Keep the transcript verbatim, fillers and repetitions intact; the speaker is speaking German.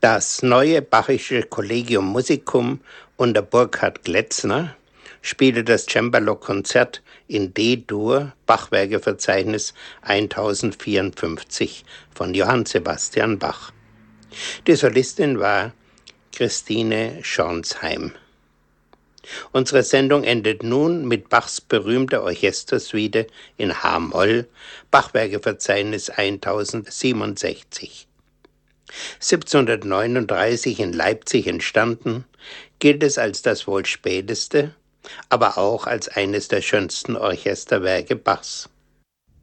Das neue Bachische Collegium Musicum unter Burkhard Gletzner spielte das Cembalo-Konzert in D-Dur, Bachwerkeverzeichnis tausendvierundfünfzig von Johann Sebastian Bach. Die Solistin war Christine Schornsheim. Unsere Sendung endet nun mit Bachs berühmter Orchestersuite in H-Moll, Bachwerkeverzeichnis tausendsiebenundsechzig. siebzehnhundertneununddreißig in Leipzig entstanden, gilt es als das wohl späteste, aber auch als eines der schönsten Orchesterwerke Bachs.